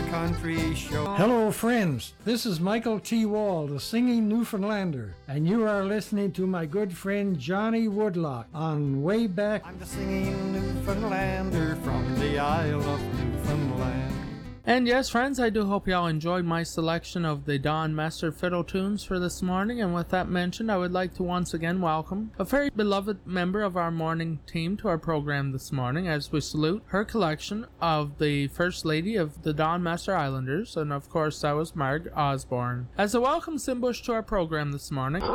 country show. Hello, friends. This is Michael T. Wall, the singing Newfoundlander, and you are listening to my good friend Johnny Woodlock on Way Back. I'm the singing Newfoundlander from the Isle of Newfoundland. And yes, friends, I do hope y'all enjoyed my selection of the Don Messer fiddle tunes for this morning. And with that mentioned, I would like to once again welcome a very beloved member of our morning team to our program this morning as we salute her collection of the First Lady of the Don Messer Islanders. And of course, that was Marg Osborne. As a welcome Simbush to our program this morning,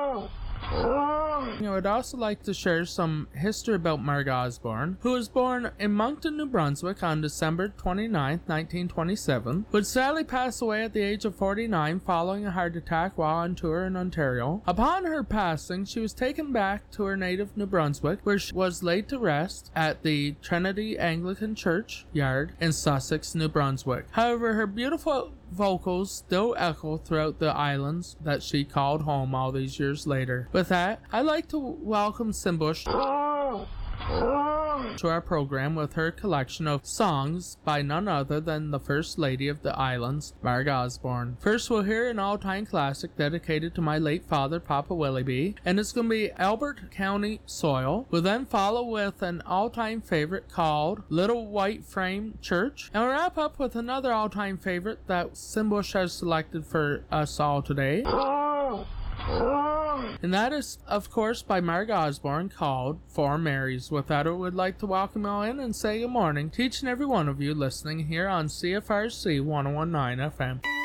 I would also like to share some history about Marg Osborne, who was born in Moncton, New Brunswick on December 29, 1927, would sadly pass away at the age of 49 following a heart attack while on tour in Ontario. Upon her passing, she was taken back to her native New Brunswick, where she was laid to rest at the Trinity Anglican Church yard in Sussex, New Brunswick. However, her beautiful vocals still echo throughout the islands that she called home all these years later. With that, I'd like to welcome Simbush to our program with her collection of songs by none other than the First Lady of the Islands, Marg Osborne. First, we'll hear an all-time classic dedicated to my late father, Papa Willie, and it's going to be Albert County Soil. We'll then follow with an all-time favorite called Little White Frame Church, and we'll wrap up with another all-time favorite that Simbush has selected for us all today. And that is, of course, by Marg Osborne, called Four Marys. With that, I would like to welcome you all in and say good morning to each and every one of you listening here on CFRC 1019 FM.